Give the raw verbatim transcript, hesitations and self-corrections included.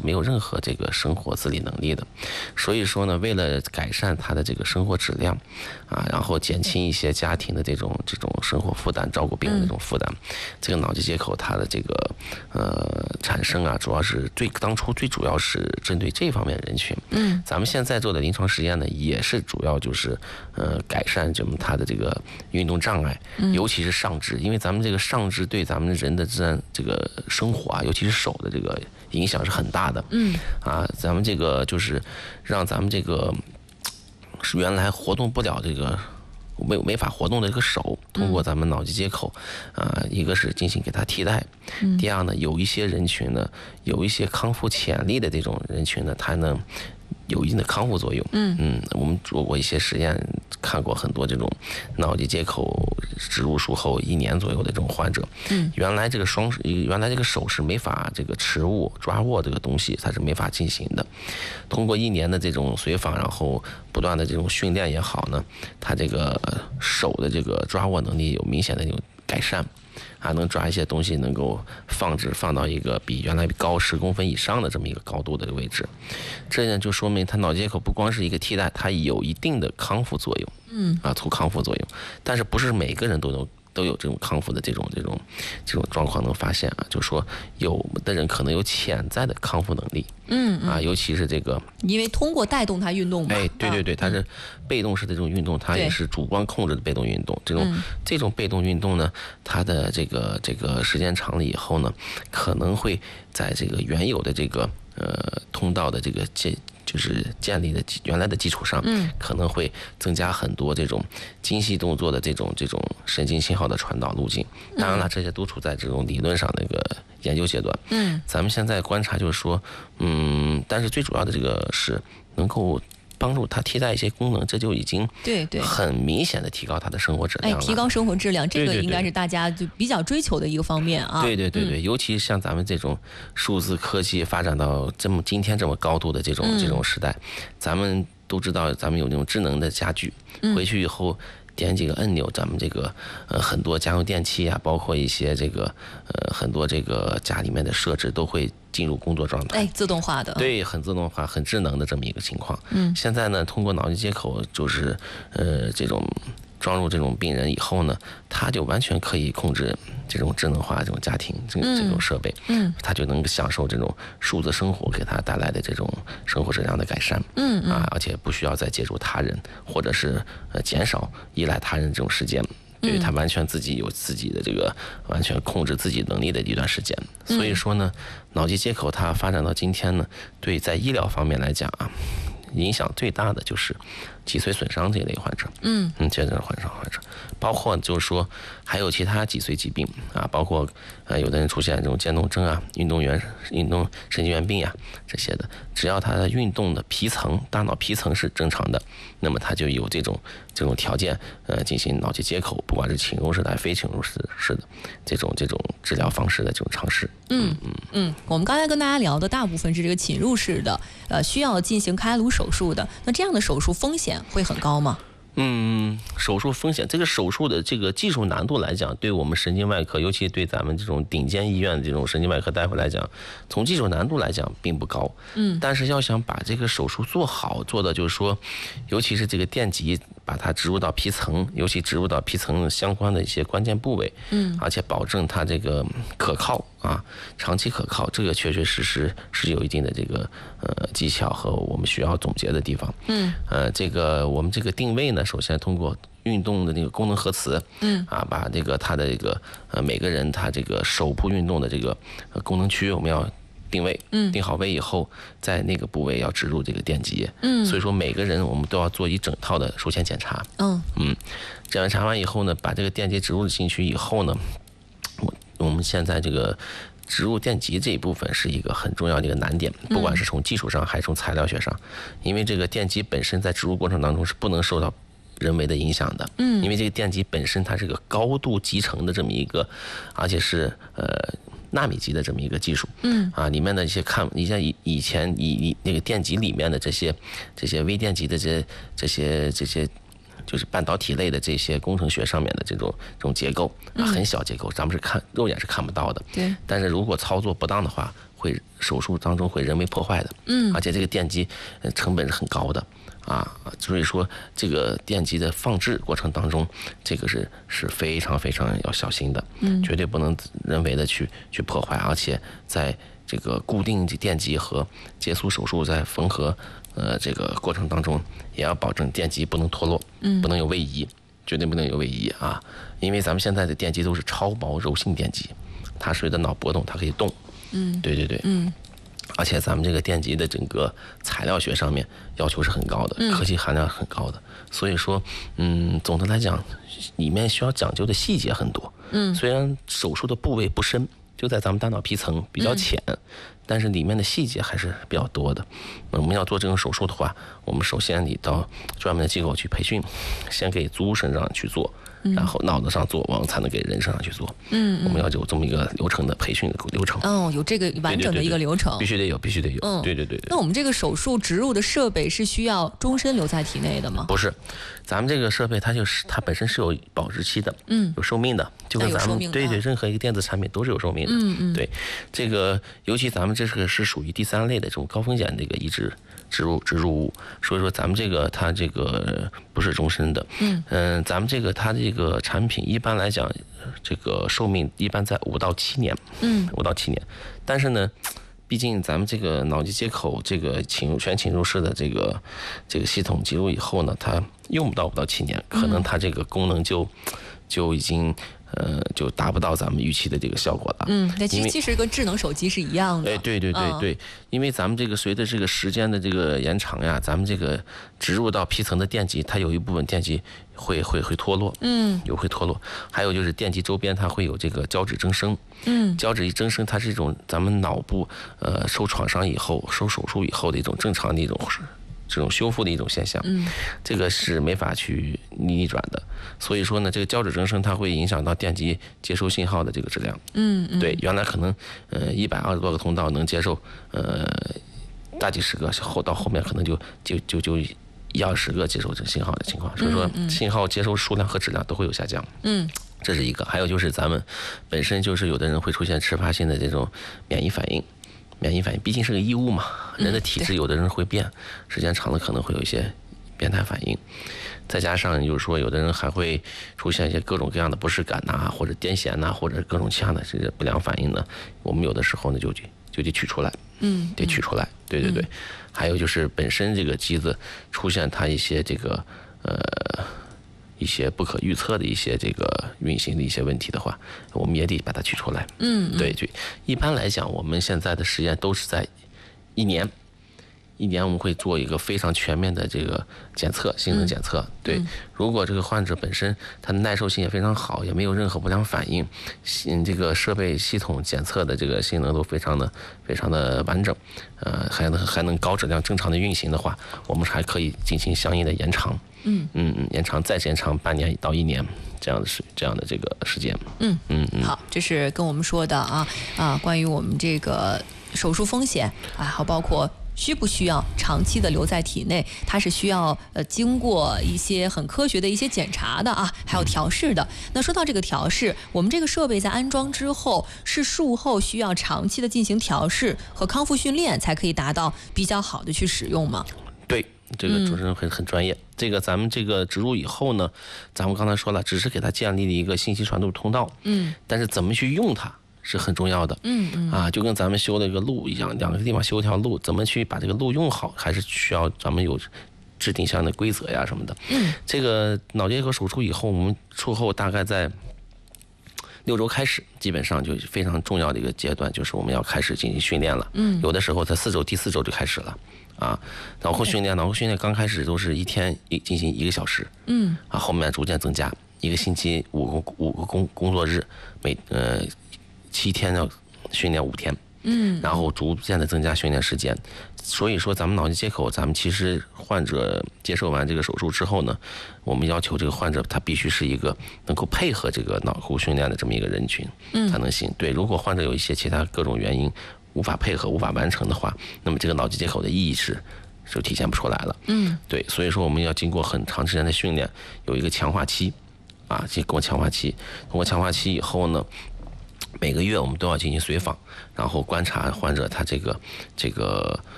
没有任何这个生活自理能力的。所以说呢，为了改善他的这个生活质量啊，然后减轻一些家庭的这种这种生活负担，照顾病人的这种负担，这个脑机接口它的这个呃产生啊，主要是最当初最主要是针对这方面人群。嗯，咱们现在做的临床实验呢，也是主要就是呃改善这么他的这个运动障碍，尤其是上肢，因为咱们这个上肢对咱们人的自然这个生活啊，尤其是手的这个影响是很大的。嗯，啊，咱们这个就是让咱们这个是原来活动不了这个。没没法活动的这个手，通过咱们脑机接口，啊、呃，一个是进行给它替代，第二呢，有一些人群呢，有一些康复潜力的这种人群呢，它呢有一定的康复作用。嗯嗯，我们做过一些实验，看过很多这种脑机接口植入术后一年左右的这种患者，嗯，原来这个双原来这个手是没法这个持握抓握这个东西，它是没法进行的。通过一年的这种随访，然后不断的这种训练也好呢，他这个手的这个抓握能力有明显的有改善，啊，能抓一些东西，能够放置放到一个比原来高十公分以上的这么一个高度的位置，这呢就说明它脑机接口不光是一个替代，它有一定的康复作用，嗯，啊，促康复作用，但是不是每个人都能。都有这种康复的这种这种这种状况能发现啊，就说有的人可能有潜在的康复能力，嗯啊，尤其是这个， 因为通过带动它运动嘛， 哎，对对对，它是被动式的这种运动，它也是主观控制的被动运动。这种这种被动运动呢，它的这个这个时间长了以后呢，可能会在这个原有的这个呃通道的这个建。就是建立的原来的基础上，嗯，可能会增加很多这种精细动作的这种这种神经信号的传导路径。当然了，这些都处在这种理论上的一个研究阶段。嗯，咱们现在观察就是说，嗯，但是最主要的这个是能够帮助它替代一些功能，这就已经对对很明显的提高它的生活质量了。 哎，提高生活质量，这个应该是大家就比较追求的一个方面啊。 对对对对，嗯、尤其像咱们这种数字科技发展到这么今天这么高度的这种、嗯、这种时代，咱们都知道，咱们有那种智能的家具，嗯、回去以后。点几个按钮，咱们这个呃很多家用电器啊，包括一些这个呃很多这个家里面的设置都会进入工作状态， 哎，自动化的， 对，很自动化、很智能的这么一个情况。嗯，现在呢，通过脑机接口，就是呃这种装入这种病人以后呢，他就完全可以控制这种智能化这种家庭这这种设备，嗯，他就能享受这种数字生活给他带来的这种生活质量的改善，嗯啊，而且不需要再借助他人，或者是呃减少依赖他人这种时间。对他完全自己有自己的这个完全控制自己能力的一段时间，所以说呢，脑机接口它发展到今天呢，对在医疗方面来讲啊，影响最大的就是脊髓损伤这一类患者，嗯嗯，这类患者患者，包括就是说还有其他脊髓疾病啊，包括呃有的人出现这种渐冻症啊、运动员运动神经元病呀、啊、这些的，只要他的运动的皮层、大脑皮层是正常的，那么他就有这种这种条件呃进行脑机接口，不管是侵入式的还是非侵入式的这种这种治疗方式的这种尝试。 嗯嗯嗯，我们刚才跟大家聊的大部分是这个侵入式的，呃，需要进行开颅手术的，那这样的手术风险会很高吗？ 嗯，手术风险，这个手术的这个技术难度来讲，对我们神经外科，尤其对咱们这种顶尖医院的这种神经外科大夫来讲，从技术难度来讲并不高。嗯，但是要想把这个手术做好，做的就是说，尤其是这个电极把它植入到皮层，尤其植入到皮层相关的一些关键部位，嗯，而且保证它这个可靠啊，长期可靠，这个确确实实是有一定的这个呃技巧和我们需要总结的地方。嗯，呃，这个我们这个定位呢，首先通过运动的那个功能核磁，嗯，啊，把这个它的这个呃每个人他这个手部运动的这个功能区我们要定位，嗯，定好位以后，在那个部位要植入这个电极，嗯，所以说每个人我们都要做一整套的术前检查，嗯嗯，检查完以后呢，把这个电极植入进去以后呢，我我们现在这个植入电极这一部分是一个很重要的一个难点，不管是从技术上还是从材料学上，因为这个电极本身在植入过程当中是不能受到人为的影响的，嗯，因为这个电极本身它是个高度集成的这么一个，而且是呃纳米级的这么一个技术，嗯啊，里面的一些看，你像以以前以以那个电极里面的这些这些微电极的这这些这些。就是半导体类的这些工程学上面的这种这种结构啊，很小结构，咱们是看肉眼是看不到的。对。但是如果操作不当的话， 会手术当中会人为破坏的， 嗯， 而且这个电极成本是很高的。啊，所以说这个电极的放置过程当中，这个是是非常非常要小心的， 嗯， 绝对不能人为的去去破坏，而且在这个固定电极和结束手术在缝合呃这个过程当中，也要保证电极不能脱落， 嗯， 不能有位移，绝对不能有位移啊，因为咱们现在的电极都是超薄柔性电极，它随着脑波动它可以动， 嗯， 对对对， 嗯。 而且咱们这个电极的整个材料学上面要求是很高的， 嗯、 科技含量很高的，所以说，嗯，总的来讲，里面需要讲究的细节很多。 嗯， 虽然手术的部位不深，就在咱们大脑皮层比较浅，嗯、但是里面的细节还是比较多的。我们要做这种手术的话，我们首先得到专门的机构去培训，先给足身上去做。然后脑子上做完才能给人身上去做。嗯，我们要有这么一个流程的培训的流程。 哦，有这个完整的一个流程， 对对对对必须得有，必须得有。嗯，对对对对。 那我们这个手术植入的设备是需要终身留在体内的吗？ 不是，咱们这个设备它就是它本身是有保质期的， 嗯， 有寿命的，就跟咱们对对任何一个电子产品都是有寿命的。 嗯嗯。 对，这个尤其咱们这个是属于第三类的这种高风险的一个移植。植入植入物，所以说咱们这个它这个不是终身的，嗯嗯、呃，咱们这个它这个产品一般来讲，这个寿命一般在五到七年，嗯，五到七年，但是呢，毕竟咱们这个脑机接口这个侵入全侵入式的这个这个系统进入以后呢，它用不到五到七年，可能它这个功能就就已经。呃，就达不到咱们预期的这个效果了。 嗯，那其实其实跟智能手机是一样的。 哎，对对对对，嗯、因为咱们这个随着这个时间的这个延长呀，咱们这个植入到皮层的电极，它有一部分电极会会会脱落，嗯，有会脱落。还有就是电极周边它会有这个胶质增生，嗯，胶质一增生，它是一种咱们脑部呃受创伤以后、受手术以后的一种正常的一种。这种修复的一种现象，嗯，这个是没法去逆转的。所以说呢，这个胶质增生它会影响到电极接收信号的这个质量，嗯，嗯对，原来可能呃一百二十多个通道能接受呃大几十个，后到后面可能就就就就一二十个接收这信号的情况，所以说信号接收数量和质量都会有下降，嗯，这是一个。还有就是咱们本身就是有的人会出现迟发性的这种免疫反应。免疫反应毕竟是个异物嘛，人的体质有的人会变，时间长了可能会有一些变态反应，再加上就是说有的人还会出现一些各种各样的不适感呐，或者癫痫呐，或者各种其他的这个不良反应呢，我们有的时候呢就就得取出来，嗯，得取出来，对对对。还有就是本身这个机子出现它一些这个呃。一些不可预测的一些这个运行的一些问题的话，我们也得把它取出来。嗯，对对。一般来讲，我们现在的实验都是在一年，一年我们会做一个非常全面的这个检测，性能检测。对，嗯、如果这个患者本身他的耐受性也非常好，也没有任何不良反应，嗯，这个设备系统检测的这个性能都非常的非常的完整，呃，还能还能高质量正常的运行的话，我们还可以进行相应的延长。嗯嗯，延长再延长半年到一年这样的时这样的这个时间。嗯嗯嗯， 好，这是跟我们说的啊啊，关于我们这个手术风险啊，还包括需不需要长期的留在体内，它是需要呃经过一些很科学的一些检查的啊，还有调试的。那说到这个调试，我们这个设备在安装之后，是术后需要长期的进行调试和康复训练，才可以达到比较好的去使用吗？ 对。这个主持人很很专业。这个咱们这个植入以后呢，咱们刚才说了，只是给它建立了一个信息传输通道。嗯。但是怎么去用它是很重要的。嗯嗯。啊，就跟咱们修那个路一样，两个地方修一条路，怎么去把这个路用好，还是需要咱们有制定相应的规则呀什么的。嗯。这个脑结核手术以后，我们术后大概在六周开始，基本上就非常重要的一个阶段，就是我们要开始进行训练了。嗯。有的时候在四周、第四周就开始了。啊，脑后训练，脑后训练刚开始都是一天一进行一个小时，嗯，啊，后面逐渐增加，一个星期五个五个工工作日，每呃七天要训练五天，嗯，然后逐渐的增加训练时间。所以说，咱们脑机接口，咱们其实患者接受完这个手术之后呢，我们要求这个患者他必须是一个能够配合这个脑后训练的这么一个人群，嗯，才能行。对，如果患者有一些其他各种原因无法配合、无法完成的话，那么这个脑机接口的意义是就体现不出来了。嗯，对，所以说我们要经过很长时间的训练，有一个强化期，啊，经过强化期，通过强化期以后呢， 每个月我们都要进行随访，然后观察患者他这个这个